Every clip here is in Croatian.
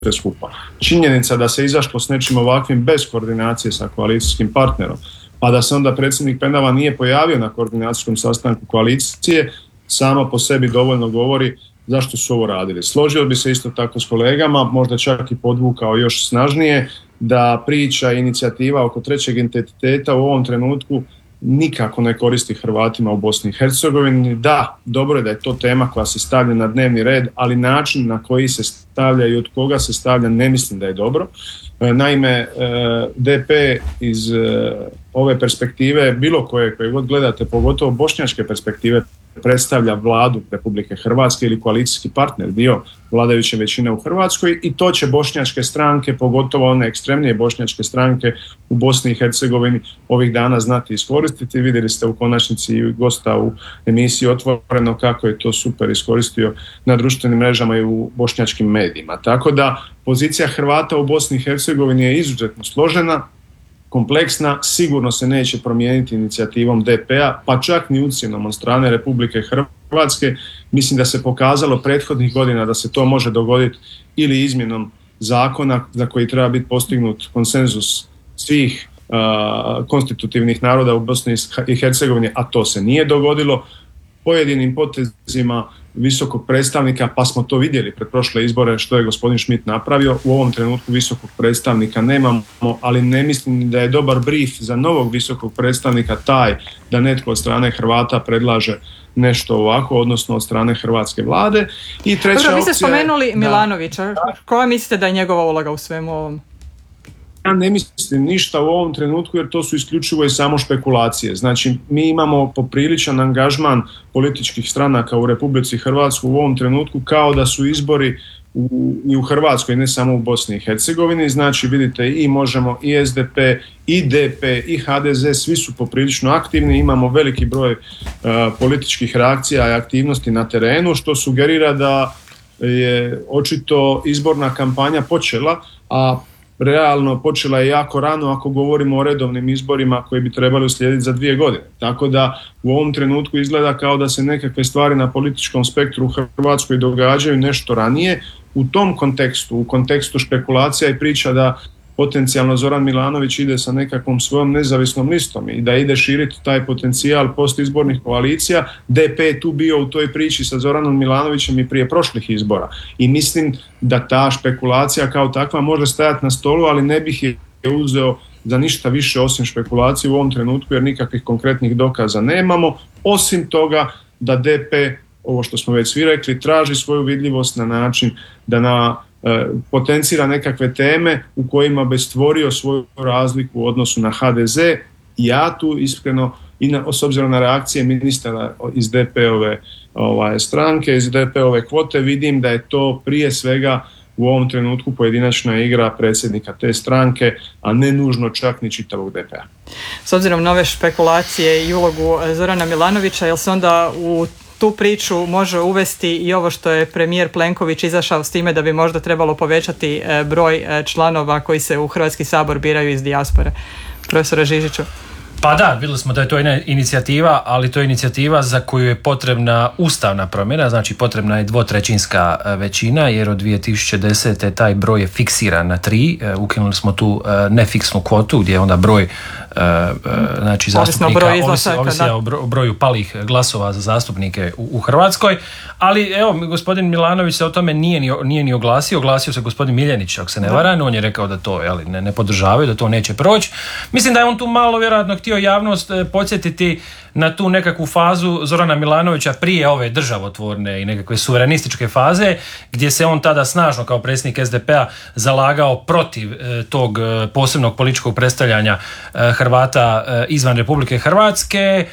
skupa. Činjenica da se izašlo s nečim ovakvim bez koordinacije sa koalicijskim partnerom, pa da se onda predsjednik Penava nije pojavio na koordinacijskom sastanku koalicije, sama po sebi dovoljno govori zašto su ovo radili. Složio bi se isto tako s kolegama, možda čak i podvukao još snažnije, da priča i inicijativa oko trećeg identiteta u ovom trenutku nikako ne koristi Hrvatima u Bosni i Hercegovini. Da, dobro je da je to tema koja se stavlja na dnevni red, ali način na koji se stavlja i od koga se stavlja ne mislim da je dobro. Naime, DP iz ove perspektive, bilo koje god gledate, pogotovo bošnjačke perspektive, predstavlja vladu Republike Hrvatske ili koalicijski partner, dio vladajuće većine u Hrvatskoj, i to će bošnjačke stranke, pogotovo one ekstremnije bošnjačke stranke u Bosni i Hercegovini, ovih dana znati iskoristiti. Vidjeli ste u konačnici i gosta u emisiji Otvoreno kako je to super iskoristio na društvenim mrežama i u bošnjačkim medijima. Tako da pozicija Hrvata u Bosni i Hercegovini je izuzetno složena, kompleksna, sigurno se neće promijeniti inicijativom DP-a, pa čak ni ucjenom od strane Republike Hrvatske. Mislim da se pokazalo prethodnih godina da se to može dogoditi ili izmjenom zakona za koji treba biti postignut konsenzus svih konstitutivnih naroda u Bosni i Hercegovini, a to se nije dogodilo. Pojedinim potezima visokog predstavnika, pa smo to vidjeli pred prošle izbore što je gospodin Schmidt napravio. U ovom trenutku visokog predstavnika nemamo, ali ne mislim da je dobar brief za novog visokog predstavnika taj da netko od strane Hrvata predlaže nešto ovako, odnosno od strane hrvatske vlade. I treća opcija... Vi ste spomenuli Milanovića. Koja mislite da je njegova uloga u svemu ovom? Ja ne mislim ništa u ovom trenutku jer to su isključivo i samo špekulacije. Znači, mi imamo popriličan angažman političkih stranaka u Republici Hrvatskoj u ovom trenutku kao da su izbori i u Hrvatskoj, ne samo u Bosni i Hercegovini. Znači, vidite, i Možemo, i SDP, i DP, i HDZ, svi su poprilično aktivni. Imamo veliki broj političkih reakcija i aktivnosti na terenu, što sugerira da je očito izborna kampanja počela, a realno počela je jako rano ako govorimo o redovnim izborima koji bi trebali uslijediti za 2 godine. Tako da u ovom trenutku izgleda kao da se nekakve stvari na političkom spektru u Hrvatskoj događaju nešto ranije. U tom kontekstu, u kontekstu špekulacija i priča da potencijalno Zoran Milanović ide sa nekakvom svojom nezavisnom listom i da ide širiti taj potencijal postizbornih koalicija. DP je tu bio u toj priči sa Zoranom Milanovićem i prije prošlih izbora. I mislim da ta špekulacija kao takva može stajati na stolu, ali ne bih je uzeo za ništa više osim špekulacije u ovom trenutku jer nikakvih konkretnih dokaza nemamo. Osim toga da DP, ovo što smo već svi rekli, traži svoju vidljivost na način da potencira nekakve teme u kojima bi stvorio svoju razliku u odnosu na HDZ. Ja tu iskreno, s obzirom na reakcije ministara iz DP-ove stranke, iz DP-ove kvote, vidim da je to prije svega u ovom trenutku pojedinačna igra predsjednika te stranke, a ne nužno čak ni čitavog DP-a. S obzirom na ove špekulacije i ulogu Zorana Milanovića, jel se onda u tu priču može uvesti i ovo što je premijer Plenković izašao s time da bi možda trebalo povećati broj članova koji se u Hrvatski sabor biraju iz dijaspore? Profesore Žižiću. Pa da, vidjeli smo da je to jedna inicijativa, ali to je inicijativa za koju je potrebna ustavna promjena, znači potrebna je 2/3 većina, jer od 2010. taj broj je fiksiran na 3, ukinuli smo tu nefiksnu kvotu gdje je onda broj znači zastupnika ovisi o broju palih glasova za zastupnike u Hrvatskoj, ali evo, gospodin Milanović se o tome nije ni oglasio se gospodin Miljenić, ako se ne varam, on je rekao da to ne podržavaju, da to neće proći. Mislim da je on tu malo vjerojatno htio javnost podsjetiti na tu nekakvu fazu Zorana Milanovića prije ove državotvorne i nekakve suverenističke faze, gdje se on tada snažno kao predsjednik SDP-a zalagao protiv tog posebnog političkog predstavljanja Hrvata izvan Republike Hrvatske,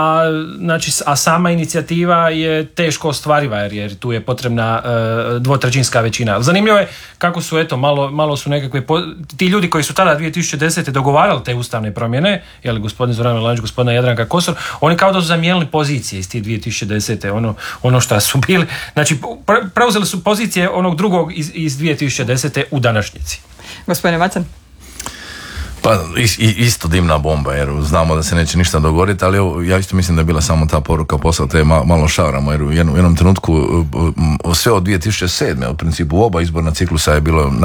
a sama inicijativa je teško ostvariva jer tu je potrebna 2/3 većina. Zanimljivo je kako su malo su nekakve ti ljudi koji su tada 2010. dogovarali te ustavne promjene, jel gospodin Zoran Milanović, gospodina Jadranka Kosor, oni kao da su zamijenili pozicije iz tih 2010. ono što su bili, znači preuzeli su pozicije onog drugog iz 2010. u današnjici. Gospodine Macan. Pa isto dimna bomba, jer znamo da se neće ništa dogoditi, ali evo, ja isto mislim da je bila samo ta poruka posla, te malo šaramo, jer u jednom trenutku sve od 2007. u principu oba izborna ciklusa je bilo